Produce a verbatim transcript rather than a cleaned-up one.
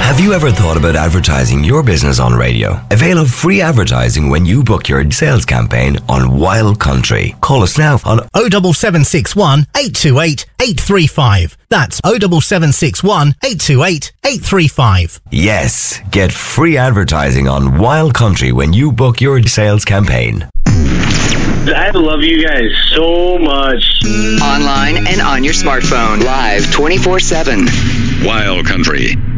Have you ever thought about advertising your business on radio? Avail of free advertising when you book your sales campaign on Wild Country. Call us now on oh seven seven six one, eight two eight, eight three five. That's oh seven seven six one, eight two eight, eight three five. Yes, get free advertising on Wild Country when you book your sales campaign. I love you guys so much. Online and on your smartphone. Live twenty-four seven. Wild Country.